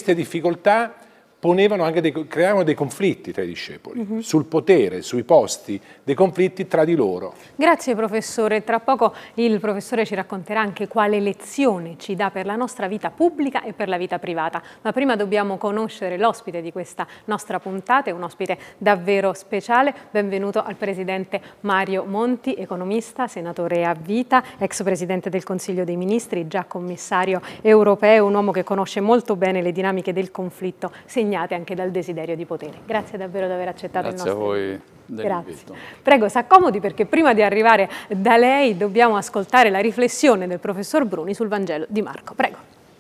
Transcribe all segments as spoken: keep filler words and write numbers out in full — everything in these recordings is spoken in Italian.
queste difficoltà ponevano anche dei, creavano dei conflitti tra i discepoli, uh-huh. sul potere, sui posti, dei conflitti tra di loro. Grazie professore, tra poco il professore ci racconterà anche quale lezione ci dà per la nostra vita pubblica e per la vita privata, ma prima dobbiamo conoscere l'ospite di questa nostra puntata, è un ospite davvero speciale. Benvenuto al presidente Mario Monti, economista, senatore a vita, ex presidente del Consiglio dei Ministri, già commissario europeo, un uomo che conosce molto bene le dinamiche del conflitto segnate anche dal desiderio di potere. Grazie davvero di aver accettato Grazie il nostro invito. Grazie a voi dell'invito. Prego, s'accomodi perché prima di arrivare da lei dobbiamo ascoltare la riflessione del professor Bruni sul Vangelo di Marco. Prego.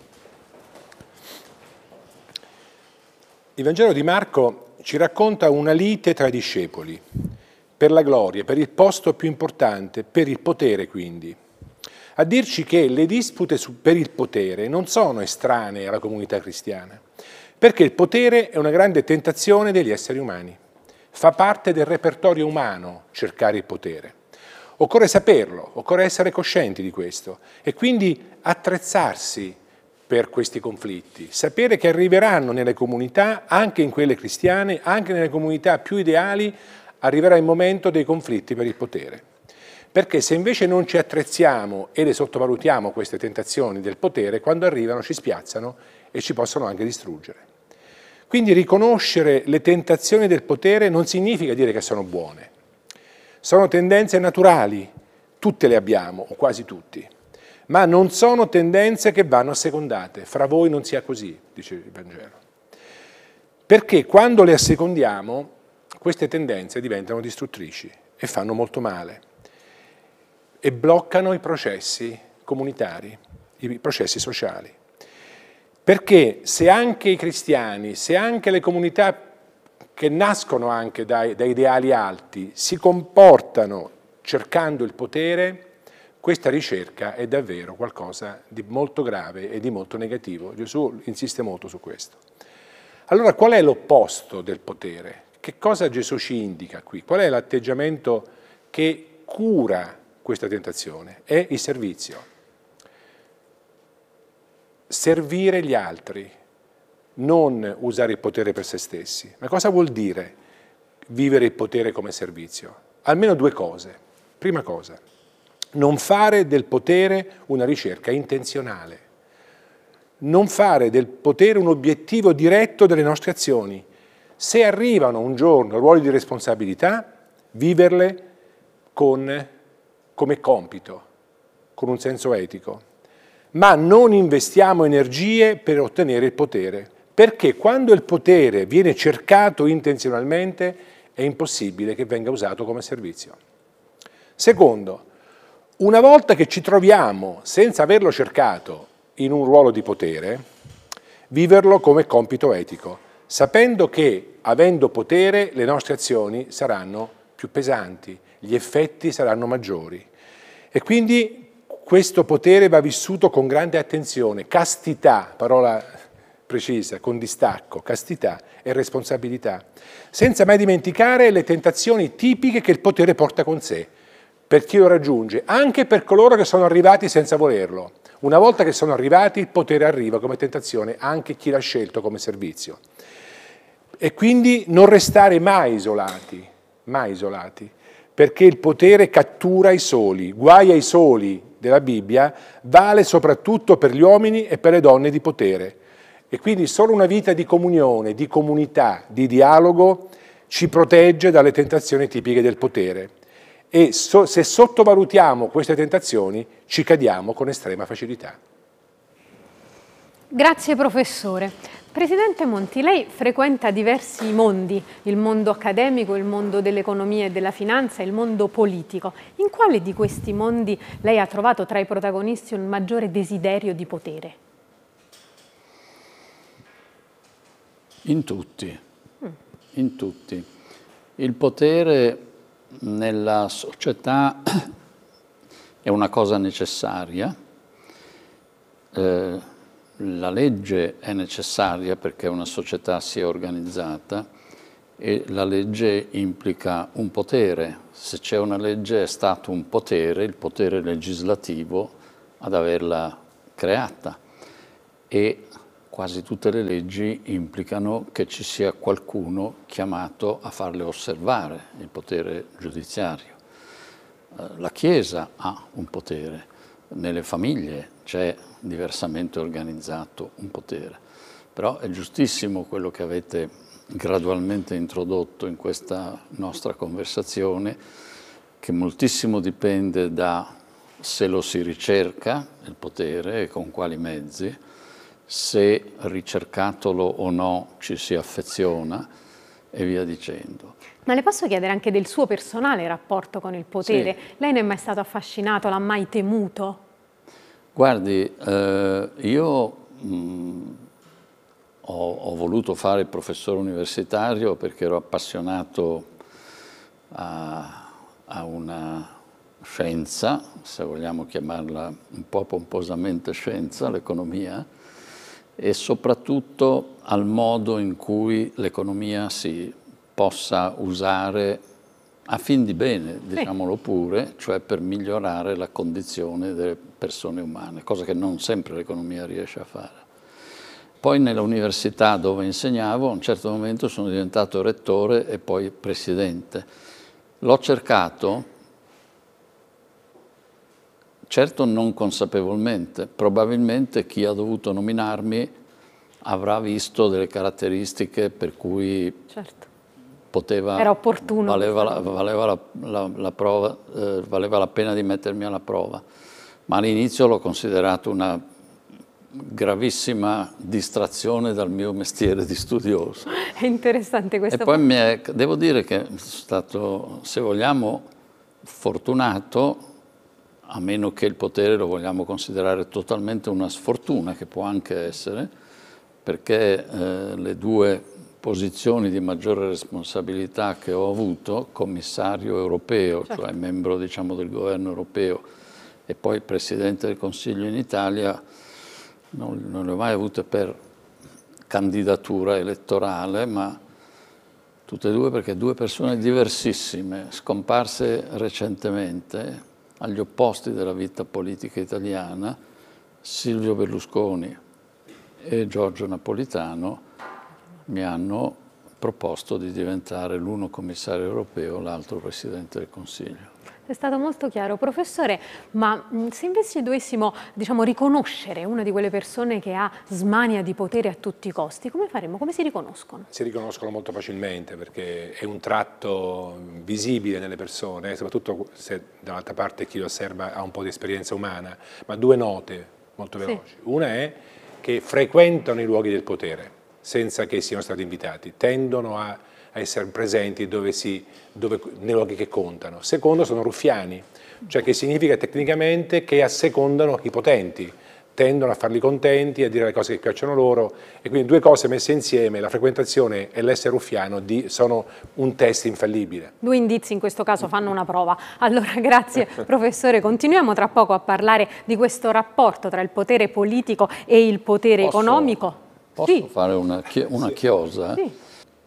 Il Vangelo di Marco ci racconta una lite tra i discepoli, per la gloria, per il posto più importante, per il potere quindi. A dirci che le dispute per il potere non sono estranee alla comunità cristiana, perché il potere è una grande tentazione degli esseri umani. Fa parte del repertorio umano cercare il potere. Occorre saperlo, occorre essere coscienti di questo e quindi attrezzarsi per questi conflitti, sapere che arriveranno nelle comunità, anche in quelle cristiane, anche nelle comunità più ideali, arriverà il momento dei conflitti per il potere. Perché se invece non ci attrezziamo e le sottovalutiamo queste tentazioni del potere, quando arrivano ci spiazzano e ci possono anche distruggere. Quindi riconoscere le tentazioni del potere non significa dire che sono buone. Sono tendenze naturali, tutte le abbiamo, o quasi tutti, ma non sono tendenze che vanno assecondate. Fra voi non sia così, dice il Vangelo. Perché quando le assecondiamo, queste tendenze diventano distruttrici e fanno molto male e bloccano i processi comunitari, i processi sociali. Perché se anche i cristiani, se anche le comunità che nascono anche da, da ideali alti si comportano cercando il potere, questa ricerca è davvero qualcosa di molto grave e di molto negativo. Gesù insiste molto su questo. Allora qual è l'opposto del potere? Che cosa Gesù ci indica qui? Qual è l'atteggiamento che cura questa tentazione? È il servizio. Servire gli altri, non usare il potere per se stessi. Ma cosa vuol dire vivere il potere come servizio? Almeno due cose. Prima cosa, non fare del potere una ricerca intenzionale. Non fare del potere un obiettivo diretto delle nostre azioni. Se arrivano un giorno ruoli di responsabilità, viverle con, come compito, con un senso etico. Ma non investiamo energie per ottenere il potere, perché quando il potere viene cercato intenzionalmente è impossibile che venga usato come servizio. Secondo, una volta che ci troviamo senza averlo cercato in un ruolo di potere, viverlo come compito etico, sapendo che avendo potere le nostre azioni saranno più pesanti, gli effetti saranno maggiori e quindi questo potere va vissuto con grande attenzione, castità, parola precisa, con distacco, castità e responsabilità, senza mai dimenticare le tentazioni tipiche che il potere porta con sé, per chi lo raggiunge, anche per coloro che sono arrivati senza volerlo. Una volta che sono arrivati, il potere arriva come tentazione anche a chi l'ha scelto come servizio. E quindi non restare mai isolati, mai isolati, perché il potere cattura i soli, guai ai soli della Bibbia, vale soprattutto per gli uomini e per le donne di potere. E quindi solo una vita di comunione, di comunità, di dialogo ci protegge dalle tentazioni tipiche del potere. E so, se sottovalutiamo queste tentazioni ci cadiamo con estrema facilità. Grazie professore. Presidente Monti, lei frequenta diversi mondi, il mondo accademico, il mondo dell'economia e della finanza, il mondo politico. In quale di questi mondi lei ha trovato tra i protagonisti un maggiore desiderio di potere? In tutti, mm. in tutti. Il potere nella società è una cosa necessaria, eh, la legge è necessaria perché una società sia organizzata e la legge implica un potere. Se c'è una legge è stato un potere, il potere legislativo, ad averla creata. E quasi tutte le leggi implicano che ci sia qualcuno chiamato a farle osservare, il potere giudiziario. La Chiesa ha un potere, nelle famiglie c'è diversamente organizzato un potere, però è giustissimo quello che avete gradualmente introdotto in questa nostra conversazione, che moltissimo dipende da se lo si ricerca, il potere, e con quali mezzi, se ricercatolo o no ci si affeziona e via dicendo. Ma le posso chiedere anche del suo personale rapporto con il potere? Sì. Lei ne è mai stato affascinato? L'ha mai temuto? Guardi, eh, io mh, ho, ho voluto fare il professore universitario perché ero appassionato a, a una scienza, se vogliamo chiamarla un po' pomposamente scienza, l'economia, e soprattutto al modo in cui l'economia si possa usare a fin di bene, diciamolo pure, cioè per migliorare la condizione delle persone umane, cosa che non sempre l'economia riesce a fare. Poi nell'università dove insegnavo, a un certo momento sono diventato rettore e poi presidente. L'ho cercato, certo non consapevolmente, probabilmente chi ha dovuto nominarmi avrà visto delle caratteristiche per cui certo. poteva, era opportuno, valeva, la, valeva, la, la, la prova, eh, valeva la pena di mettermi alla prova, ma all'inizio l'ho considerato una gravissima distrazione dal mio mestiere di studioso. È interessante questo. E poi mi è, devo dire che sono stato, se vogliamo, fortunato, a meno che il potere lo vogliamo considerare totalmente una sfortuna, che può anche essere, perché eh, le due posizioni di maggiore responsabilità che ho avuto, commissario europeo, certo. cioè membro diciamo, del governo europeo, e poi presidente del Consiglio in Italia, non, non le ho mai avute per candidatura elettorale, ma tutte e due perché due persone diversissime, scomparse recentemente, agli opposti della vita politica italiana, Silvio Berlusconi e Giorgio Napolitano, mi hanno proposto di diventare l'uno commissario europeo, l'altro presidente del Consiglio. È stato molto chiaro. Professore, ma se invece dovessimo diciamo, riconoscere una di quelle persone che ha smania di potere a tutti i costi, come faremmo? Come si riconoscono? Si riconoscono molto facilmente perché è un tratto visibile nelle persone, soprattutto se dall'altra parte chi lo osserva ha un po' di esperienza umana, ma due note molto veloci. Sì. Una è che frequentano i luoghi del potere senza che siano stati invitati, tendono a a essere presenti dove si, dove, nei luoghi che contano. Secondo, sono ruffiani, cioè che significa tecnicamente che assecondano i potenti, tendono a farli contenti, a dire le cose che piacciono loro, e quindi due cose messe insieme, la frequentazione e l'essere ruffiano, di, sono un test infallibile. Due indizi in questo caso fanno una prova. Allora, grazie professore, continuiamo tra poco a parlare di questo rapporto tra il potere politico e il potere posso, economico. Posso sì. fare una, una chiosa? Sì.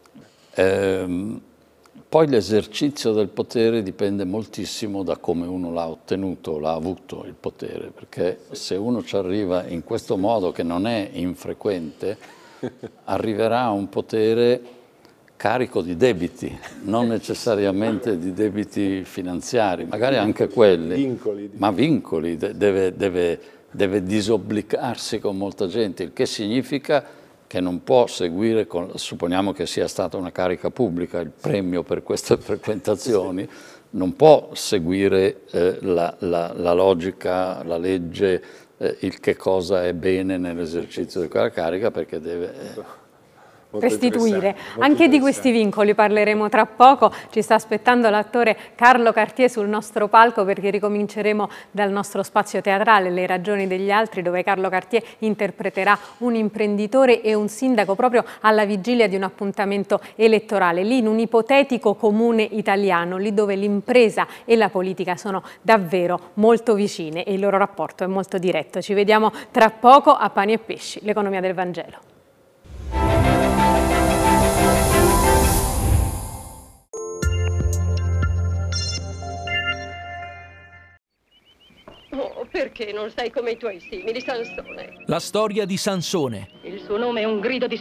Eh, poi l'esercizio del potere dipende moltissimo da come uno l'ha ottenuto, l'ha avuto il potere, perché se uno ci arriva in questo modo, che non è infrequente, arriverà a un potere carico di debiti, non necessariamente di debiti finanziari, magari anche quelli, vincoli. ma vincoli, deve, deve, deve disobbligarsi con molta gente, il che significa che non può seguire, con, supponiamo che sia stata una carica pubblica, il premio per queste frequentazioni, non può seguire eh, la, la, la logica, la legge, eh, il che cosa è bene nell'esercizio di quella carica, perché deve... Eh, restituire. Anche di questi vincoli parleremo tra poco. Ci sta aspettando l'attore Carlo Cartier sul nostro palco, perché ricominceremo dal nostro spazio teatrale Le ragioni degli altri, dove Carlo Cartier interpreterà un imprenditore e un sindaco proprio alla vigilia di un appuntamento elettorale, lì in un ipotetico comune italiano, lì dove l'impresa e la politica sono davvero molto vicine e il loro rapporto è molto diretto. Ci vediamo tra poco a Pani e Pesci, l'economia del Vangelo. Oh, perché non sei come i tuoi simili, Sansone? La storia di Sansone. Il suo nome è un grido di